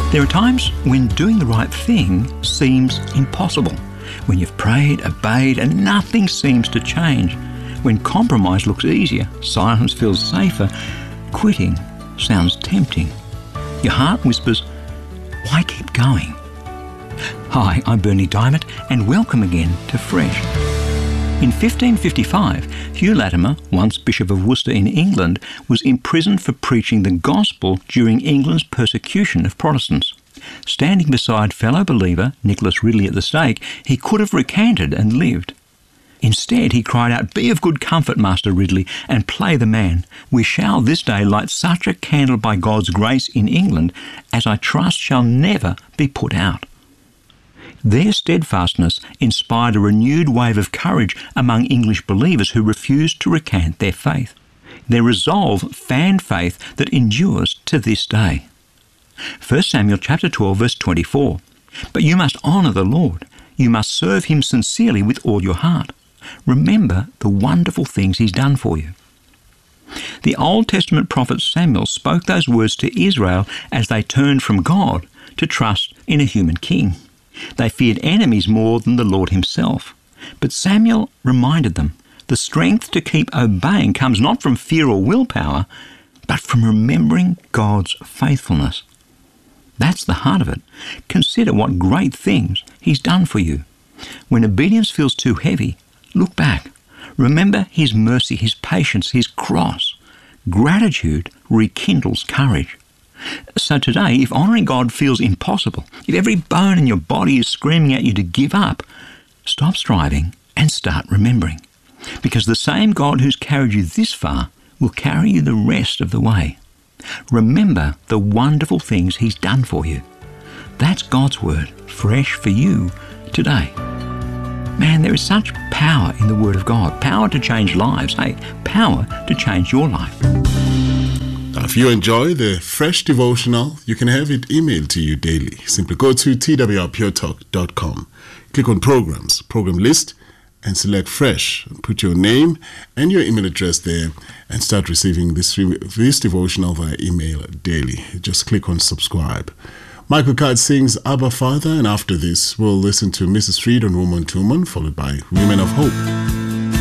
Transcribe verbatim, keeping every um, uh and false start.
There are times when doing the right thing seems impossible, when you've prayed, obeyed, and nothing seems to change. When compromise looks easier, silence feels safer, quitting sounds tempting. Your heart whispers, why keep going? Hi, I'm Bernie Diamond, and welcome again to Fresh. In fifteen fifty-five, Hugh Latimer, once Bishop of Worcester in England, was imprisoned for preaching the gospel during England's persecution of Protestants. Standing beside fellow believer Nicholas Ridley at the stake, he could have recanted and lived. Instead, he cried out, "Be of good comfort, Master Ridley, and play the man. We shall this day light such a candle by God's grace in England as I trust shall never be put out." Their steadfastness inspired a renewed wave of courage among English believers who refused to recant their faith. Their resolve fanned faith that endures to this day. First Samuel chapter twelve, verse twenty-four. But you must honour the Lord. You must serve him sincerely with all your heart. Remember the wonderful things he's done for you. The Old Testament prophet Samuel spoke those words to Israel as they turned from God to trust in a human king. They feared enemies more than the Lord himself. But Samuel reminded them, the strength to keep obeying comes not from fear or willpower, but from remembering God's faithfulness. That's the heart of it. Consider what great things he's done for you. When obedience feels too heavy, look back. Remember his mercy, his patience, his cross. Gratitude rekindles courage. So today, if honouring God feels impossible, if every bone in your body is screaming at you to give up, stop striving and start remembering. Because the same God who's carried you this far will carry you the rest of the way. Remember the wonderful things he's done for you. That's God's word, fresh for you today. Man, there is such power in the Word of God. Power to change lives. Hey, power to change your life. If you enjoy the Fresh Devotional, you can have it emailed to you daily. Simply go to t w r pure talk dot com. Click on Programs, Program List, and select Fresh. Put your name and your email address there and start receiving this, this devotional via email daily. Just click on Subscribe. Michael Card sings Abba Father, and after this, we'll listen to Missus Reed on Woman to Woman, followed by Women of Hope.